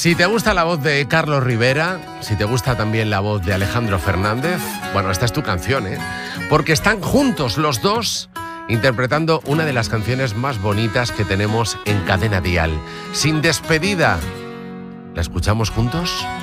Si te gusta la voz de Carlos Rivera, si te gusta también la voz de Alejandro Fernández, bueno, esta es tu canción, ¿eh? Porque están juntos los dos interpretando una de las canciones más bonitas que tenemos en Cadena Dial. Sin despedida. ¿La escuchamos juntos?